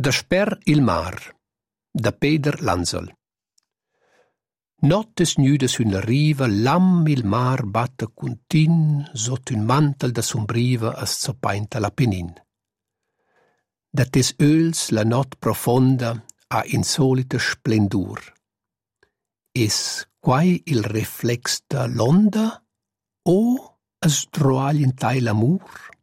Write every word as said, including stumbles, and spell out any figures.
Dasper il mar, da Peter Lanzel. Nottes nude sulla riva, lam il mar batte continu sotto un mantel da sombriva as zoppainta l'Apennin. Da tes öls la not profonda ha insolita splendur. Es quai il reflex da l'onda o as droaglien tai l'amur?